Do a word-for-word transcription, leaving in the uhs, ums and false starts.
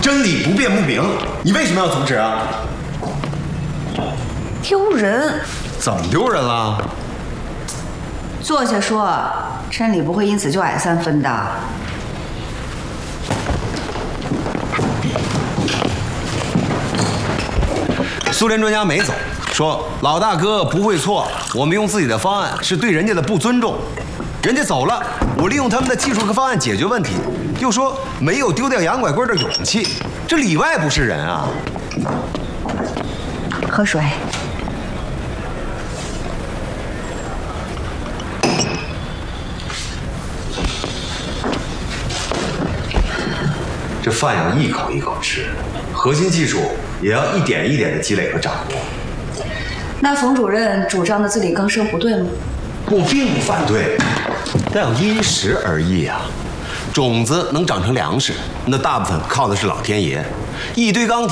真理不辩不明，你为什么要阻止啊？ 丢人！ 怎么丢人了？ 坐下说，真理不会因此就矮三分的。 苏联专家没走，说老大哥不会错，我们用自己的方案是对人家的不尊重。人家走了，我利用他们的技术和方案解决问题，又说没有丢掉洋拐棍的勇气，这里外不是人啊！ 喝水。 这饭要一口一口吃，核心技术也要一点一点的积累和掌握。 那冯主任主张的自力更生不对吗？ 我并不反对，但要因时而异啊。种子能长成粮食，那大部分靠的是老天爷。一堆钢铁